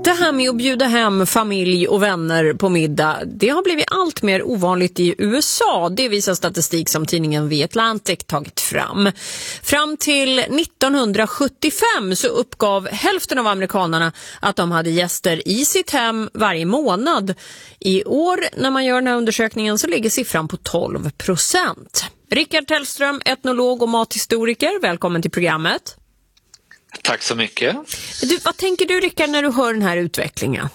Det här med att bjuda hem familj och vänner på middag, det har blivit allt mer ovanligt i USA. Det visar statistik som tidningen The Atlantic tagit fram. Fram till 1975 så uppgav hälften av amerikanerna att de hade gäster i sitt hem varje månad. I år när man gör den här undersökningen så ligger siffran på 12%. Rickard Tellström, etnolog och mathistoriker, välkommen till programmet. Tack så mycket. Vad tänker du, Rickard, när du hör den här utvecklingen?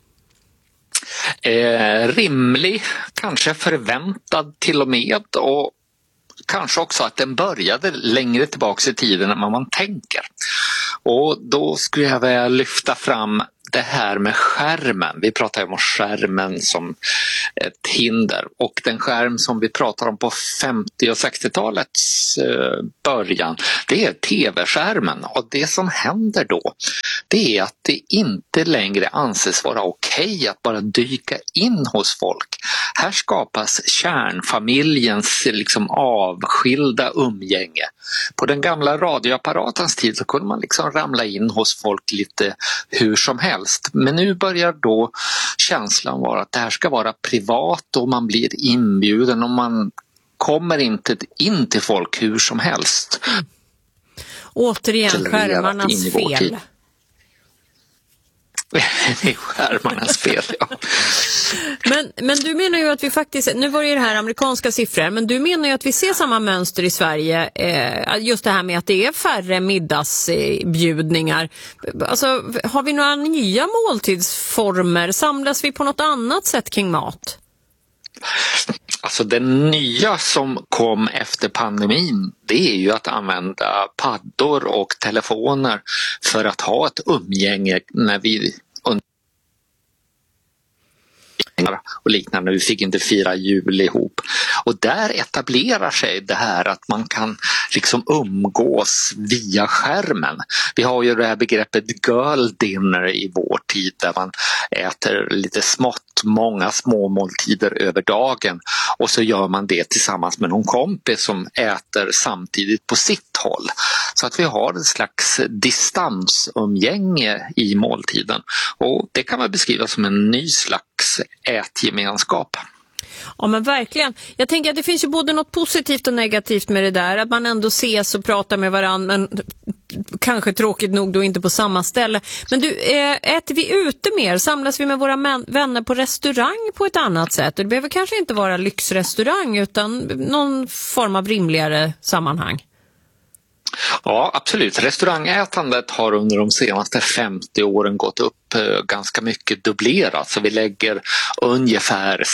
Rimlig, kanske förväntad till och med, och kanske också att den började längre tillbaka i tiden än vad man tänker. Och då skulle jag vilja lyfta fram det här med skärmen. Vi pratar ju om skärmen som ett hinder, och den skärm som vi pratar om på 50- och 60-talets början, det är tv-skärmen. Och det som händer då, det är att det inte längre anses vara okej att bara dyka in hos folk. Här skapas kärnfamiljens avskilda umgänge. På den gamla radioapparatens tid så kunde man ramla in hos folk lite hur som helst. Men nu börjar då känslan vara att det här ska vara privat och man blir inbjuden och man kommer inte in till folk hur som helst. Återigen, skärmarnas fel. Det är skärmarnas fel, ja. Men du menar ju att vi faktiskt, nu var det här amerikanska siffror, men du menar ju att vi ser samma mönster i Sverige, just det här med att det är färre middagsbjudningar. Alltså, har vi några nya måltidsformer? Samlas vi på något annat sätt kring mat? Alltså det nya som kom efter pandemin, det är ju att använda paddor och telefoner för att ha ett umgänge när vi och liknande. Vi fick inte fira jul ihop. Och där etablerar sig det här att man kan umgås via skärmen. Vi har ju det här begreppet girl dinner i vår tid, där man äter lite smått, många små måltider över dagen, och så gör man det tillsammans med någon kompis som äter samtidigt på sitt håll. Så att vi har en slags distansumgänge i måltiden, och det kan man beskriva som en ny slags ätgemenskap. Ja, men verkligen. Jag tänker att det finns ju både något positivt och negativt med det där. Att man ändå ses och pratar med varandra, men kanske tråkigt nog då inte på samma ställe. Men du, äter vi ute mer? Samlas vi med våra vänner på restaurang på ett annat sätt? Det behöver kanske inte vara lyxrestaurang utan någon form av rimligare sammanhang. Ja, absolut. Restaurangätandet har under de senaste 50 åren gått upp ganska mycket, dubblerat. Så vi lägger ungefär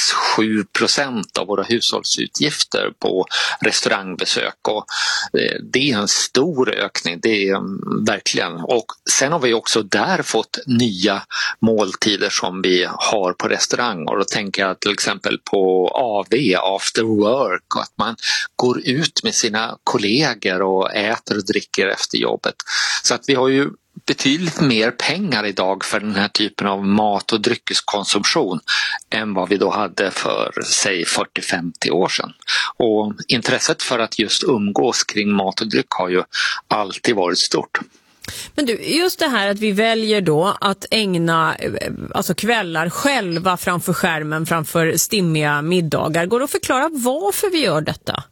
6-7% av våra hushållsutgifter på restaurangbesök. Och det är en stor ökning, det är verkligen. Och sen har vi också där fått nya måltider som vi har på restaurang. Och då tänker jag till exempel på AV, after work, och att man går ut med sina kollegor och äter och dricker efter jobbet. Så att vi har ju betydligt mer pengar idag för den här typen av mat- och dryckeskonsumtion än vad vi då hade för, säg, 40-50 år sedan. Och intresset för att just umgås kring mat och dryck har ju alltid varit stort. Men du, just det här att vi väljer då att ägna kvällar själva framför skärmen, framför stimmiga middagar. Går det att förklara varför vi gör detta?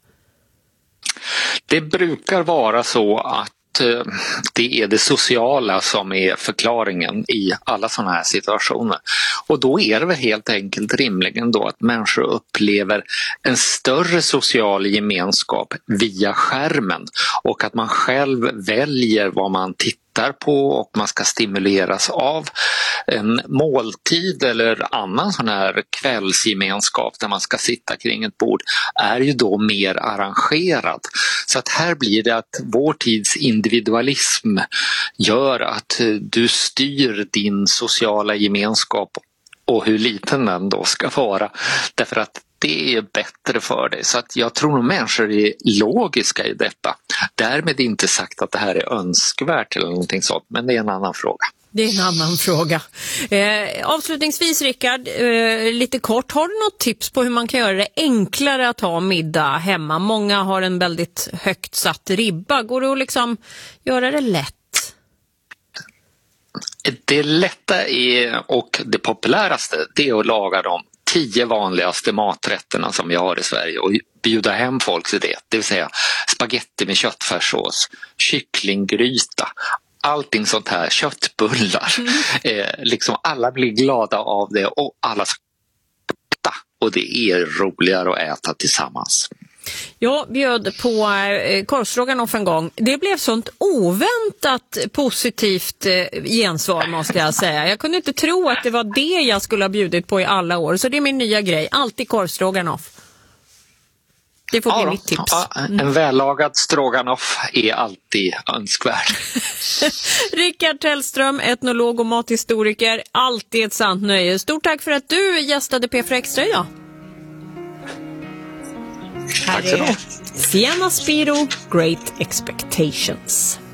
Det brukar vara så att det är det sociala som är förklaringen i alla sådana här situationer. Och då är det väl helt enkelt rimligen då att människor upplever en större social gemenskap via skärmen, och att man själv väljer vad man tittar på och man ska stimuleras av. En måltid eller annan sån här kvällsgemenskap där man ska sitta kring ett bord är ju då mer arrangerad. Så att här blir det att vår tids individualism gör att du styr din sociala gemenskap och hur liten den då ska vara, därför att det är bättre för dig. Så att jag tror nog människor är logiska i detta. Därmed inte sagt att det här är önskvärt eller någonting sånt, men det är en annan fråga. Det är en annan fråga. Avslutningsvis, Rickard, lite kort, har du något tips på hur man kan göra det enklare att ha middag hemma? Många har en väldigt högt satt ribba. Går det att göra det lätt? Det lätta och det populäraste, det är att laga de 10 vanligaste maträtterna som vi har i Sverige och bjuda hem folk till det. Det vill säga spaghetti med köttfärssås, kycklinggryta, allting sånt här, köttbullar. Liksom alla blir glada av det och alla ska äta, och det är roligare att äta tillsammans. Jag bjöd på korvstroganoff en gång. Det blev sånt oväntat positivt gensvar, måste jag säga. Jag kunde inte tro att det var det jag skulle ha bjudit på i alla år. Så det är min nya grej. Alltid korvstroganoff. Det får bli mitt tips. En vällagad stroganoff är alltid önskvärd. Rickard Tellström, etnolog och mathistoriker. Alltid ett sant nöje. Stort tack för att du gästade P4 Extra idag. Här är Sienna Spiro, Great Expectations.